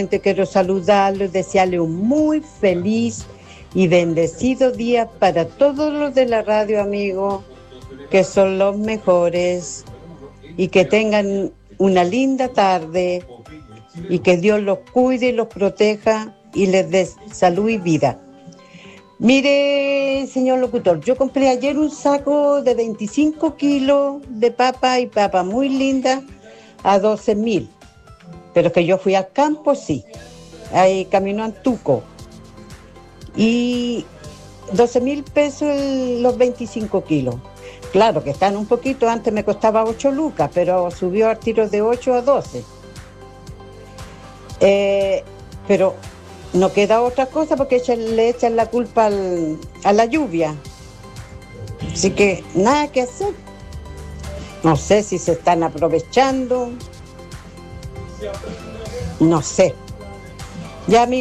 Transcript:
Quiero saludarlos, desearles un muy feliz y bendecido día para todos los de la radio, amigos, que son los mejores, y que tengan una linda tarde y que Dios los cuide y los proteja y les dé salud y vida. Mire, señor locutor, yo compré ayer un saco de 25 kilos de papa y papa muy linda a 12.000, pero que yo fui al campo, sí, ahí camino a Antuco, y 12.000 pesos los 25 kilos. Claro que están un poquito, antes me costaba 8 lucas, pero subió al tiro de 8 a 12. Pero no queda otra cosa porque le echan la culpa a la lluvia. Así que nada que hacer. No sé si se están aprovechando. No sé. Ya, amigo.